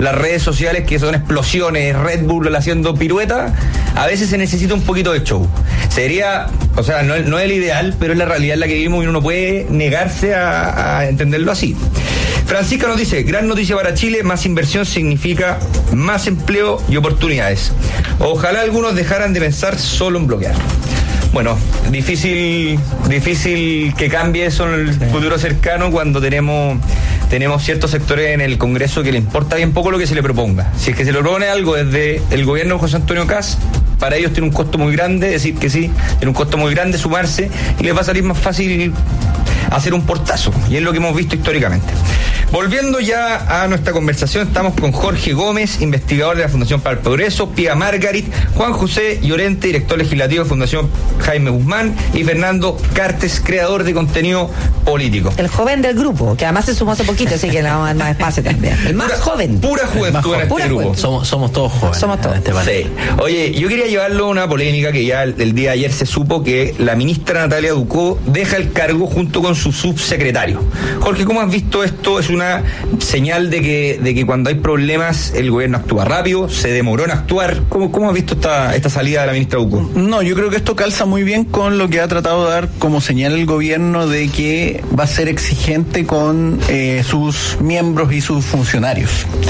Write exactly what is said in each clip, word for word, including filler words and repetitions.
las redes sociales, que son explosiones, Red Bull haciendo pirueta, a veces se necesita un poquito de show. Sería, o sea, no, no es el ideal, pero es la realidad en la que vivimos y uno no puede negarse a, a entenderlo así. Francisca nos dice, gran noticia para Chile, más inversión significa más empleo y oportunidades. Ojalá algunos dejaran de pensar solo en bloquear. Bueno, difícil difícil que cambie eso en el futuro cercano cuando tenemos tenemos ciertos sectores en el Congreso que le importa bien poco lo que se le proponga. Si es que se le propone algo desde el gobierno de José Antonio Kast, para ellos tiene un costo muy grande decir que sí, tiene un costo muy grande sumarse y les va a salir más fácil hacer un portazo, y es lo que hemos visto históricamente. Volviendo ya a nuestra conversación, estamos con Jorge Gómez, investigador de la Fundación para el Progreso, Pía Margarit, Juan José Llorente, director legislativo de Fundación Jaime Guzmán, y Fernando Cartes, creador de contenido político. El joven del grupo, que además se sumó hace poquito, así que le vamos a dar más espacio también. El más pura, joven. Pura juventud en este pura grupo. Juventud. Somos, somos todos jóvenes. Somos todos. En este sí. Oye, yo quería llevarlo a una polémica que ya el, el día de ayer se supo que la ministra Natalia Ducó deja el cargo junto con su subsecretario. Jorge, ¿cómo has visto esto? Es una señal de que, de que cuando hay problemas el gobierno actúa rápido, se demoró en actuar. ¿Cómo, cómo has visto esta, esta salida de la ministra Ducó? No, yo creo que esto calza muy bien con lo que ha tratado de dar como señal el gobierno de que va a ser exigente con eh, sus miembros y sus funcionarios.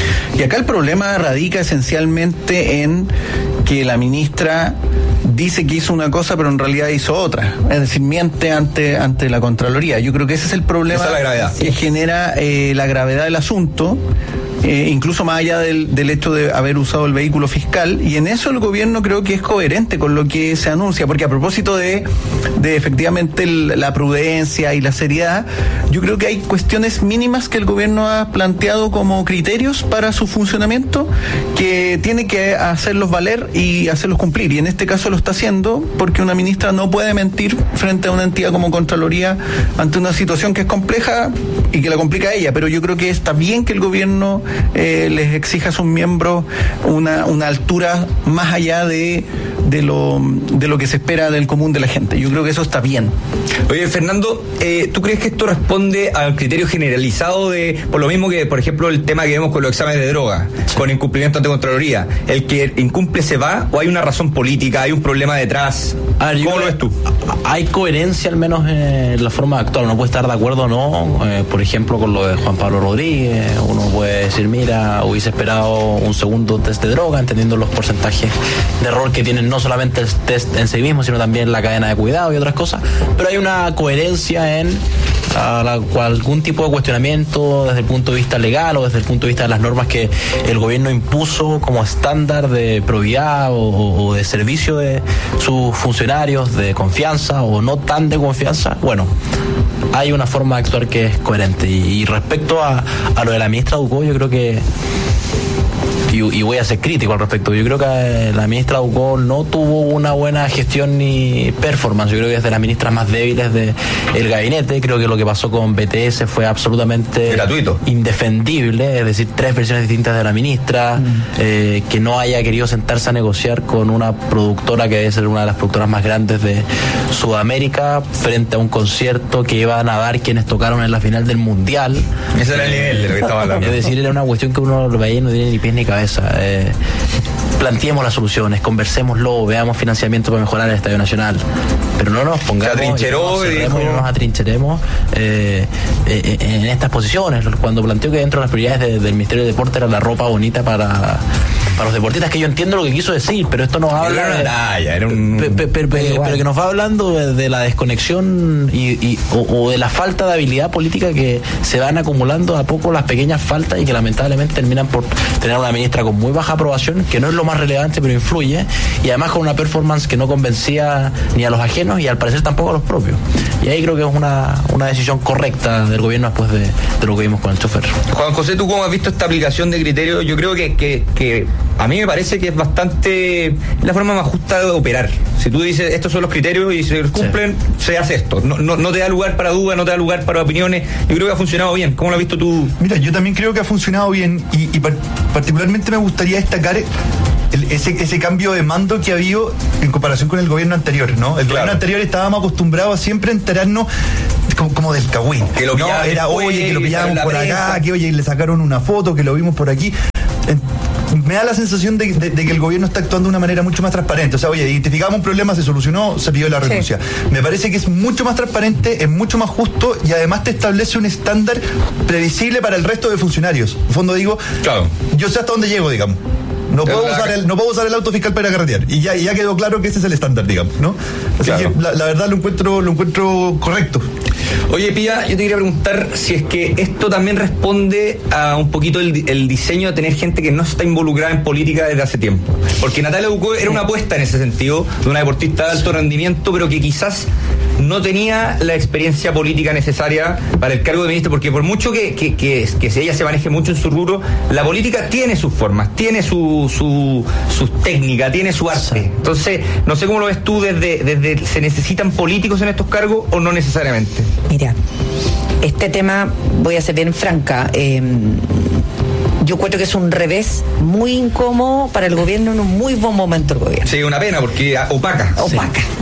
Y acá el problema radica esencialmente en que la ministra dice que hizo una cosa pero en realidad hizo otra, es decir, miente ante ante la Contraloría. Yo creo que ese es el problema. Esa es la gravedad. Que genera eh, la gravedad del asunto, eh, incluso más allá del, del hecho de haber usado el vehículo fiscal, y en eso el gobierno creo que es coherente con lo que se anuncia, porque a propósito de, de efectivamente el, la prudencia y la seriedad, yo creo que hay cuestiones mínimas que el gobierno ha planteado como criterios para su funcionamiento que tiene que hacerlos valer y hacerlos cumplir, y en este caso lo está haciendo porque una ministra no puede mentir frente a una entidad como Contraloría ante una situación que es compleja y que la complica a ella, pero yo creo que está bien que el gobierno eh, les exija a sus miembros una, una altura más allá de, de, lo, de lo que se espera del común de la gente. Yo creo que eso está bien. Oye, Fernando, eh, ¿tú crees que esto responde al criterio generalizado de, por lo mismo que, por ejemplo, el tema que vemos con los exámenes de droga, sí, con incumplimiento ante Contraloría? ¿El que incumple se va o hay una razón política, hay un problema detrás? Ver, ¿Cómo lo ves tú? Hay coherencia al menos en la forma de actuar. Uno puede estar de acuerdo o no, eh, por ejemplo, con lo de Juan Pablo Rodríguez. Uno puede decir, mira, hubiese esperado un segundo test de droga, entendiendo los porcentajes de error que tienen no solamente el test en sí mismo, sino también la cadena de cuidado y otras cosas. Pero hay una coherencia en a la, algún tipo de cuestionamiento desde el punto de vista legal o desde el punto de vista de las normas que el gobierno impuso como estándar de probidad o, o de servicio de sus funcionarios, de confianza o no tan de confianza. Bueno, hay una forma de actuar que es coherente. Y, y respecto a, a lo de la ministra Ducó, yo creo que Y, y voy a ser crítico al respecto. Yo creo que la ministra Ducó no tuvo una buena gestión ni performance. Yo creo que es de las ministras más débiles del gabinete. Creo que lo que pasó con B T S fue absolutamente gratuito, indefendible. Es decir, tres versiones distintas de la ministra, mm. eh, que no haya querido sentarse a negociar con una productora que debe ser una de las productoras más grandes de Sudamérica frente a un concierto que iban a dar quienes tocaron en la final del Mundial. Ese era el nivel de lo que estaba hablando. Es decir, era una cuestión que uno lo veía y no tiene ni pies ni cabeza. Eh, planteemos las soluciones, conversémoslo, veamos financiamiento para mejorar el Estadio Nacional, pero no nos pongamos se atrincheró y, no, y no nos atrincheremos eh, eh, en estas posiciones. Cuando planteó que dentro de las prioridades de, del Ministerio de Deporte era la ropa bonita para para los deportistas, que yo entiendo lo que quiso decir, pero esto nos habla era una talla, era un... pe, pe, pe, pe, pero que nos va hablando de, de la desconexión y, y o, o de la falta de habilidad política que se van acumulando a poco las pequeñas faltas y que lamentablemente terminan por tener una ministra con muy baja aprobación, que no es lo más relevante pero influye, y además con una performance que no convencía ni a los ajenos y al parecer tampoco a los propios. Y ahí creo que es una, una decisión correcta del gobierno después de, de lo que vimos con el chofer. Juan José, ¿tú cómo has visto esta aplicación de criterios? Yo creo que, que, que a mí me parece que es bastante es la forma más justa de operar. Si tú dices estos son los criterios y se cumplen, sí, se hace esto. No, no, no te da lugar para dudas, no te da lugar para opiniones. Yo creo que ha funcionado bien. ¿Cómo lo has visto tú? Mira, yo también creo que ha funcionado bien y, y par- particularmente me gustaría destacar el, ese, ese cambio de mando que ha habido en comparación con el gobierno anterior, ¿no? El claro. gobierno anterior estábamos acostumbrados a siempre enterarnos como, como del cagüín. Que lo ¿no? Era, oye, que lo pillaban por prensa. Acá, que oye, le sacaron una foto, que lo vimos por aquí. en, me da la sensación de, de, de que el gobierno está actuando de una manera mucho más transparente. O sea, oye, identificamos un problema, se solucionó, se pidió la renuncia. Sí. Me parece que es mucho más transparente, es mucho más justo y además te establece un estándar previsible para el resto de funcionarios. En fondo digo, claro, yo sé hasta dónde llego, digamos. No puedo, usar el, no puedo usar el auto fiscal para carretear. Y ya, y ya quedó claro que ese es el estándar, digamos, ¿no? Así claro. que la, la verdad lo encuentro, lo encuentro correcto. Oye, Pía, yo te quería preguntar si es que esto también responde a un poquito el, el diseño de tener gente que no está involucrada en política desde hace tiempo. Porque Natalia Ducó era una apuesta en ese sentido, de una deportista de alto rendimiento, pero que quizás no tenía la experiencia política necesaria para el cargo de ministro, porque por mucho que, que, que, que ella se maneje mucho en su rubro, la política tiene sus formas, tiene su, su, su técnica, tiene su arte. Entonces, no sé cómo lo ves tú desde, desde ¿se necesitan políticos en estos cargos o no necesariamente? Mira, este tema, voy a ser bien franca, eh, yo encuentro que es un revés muy incómodo para el gobierno en un muy buen momento del gobierno. Sí, una pena porque opaca. Opaca. Sí.